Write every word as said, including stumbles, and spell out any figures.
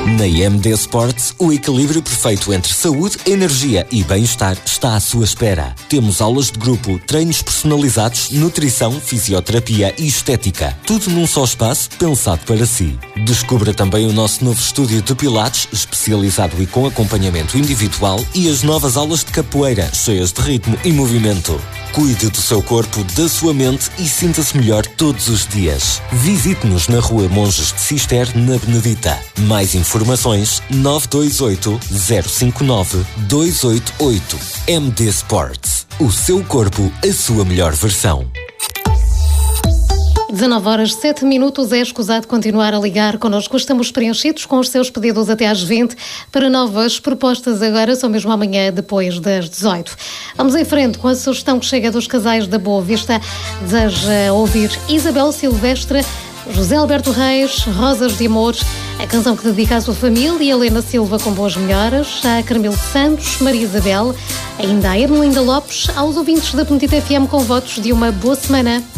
Na I M D Sports, o equilíbrio perfeito entre saúde, energia e bem-estar está à sua espera. Temos aulas de grupo, treinos personalizados, nutrição, fisioterapia e estética. Tudo num só espaço, pensado para si. Descubra também o nosso novo estúdio de pilates, especializado e com acompanhamento individual, e as novas aulas de capoeira, cheias de ritmo e movimento. Cuide do seu corpo, da sua mente e sinta-se melhor todos os dias. Visite-nos na Rua Monges de Cister, na Benedita. Mais informações nove dois oito, zero cinco nove, dois oito oito. M D Sports. O seu corpo, a sua melhor versão. dezanove horas sete minutos, é escusado continuar a ligar connosco. Estamos preenchidos com os seus pedidos até às vinte. Para novas propostas agora, só mesmo amanhã, depois das dezoito. Vamos em frente com a sugestão que chega dos casais da Boa Vista. Deseja ouvir Isabel Silvestre, José Alberto Reis, Rosas de Amor, a canção que dedica à sua família, e Helena Silva com boas melhoras, a Carmelo Santos, Maria Isabel, ainda a Ermelinda Lopes, aos ouvintes da Benedita F M com votos de uma boa semana.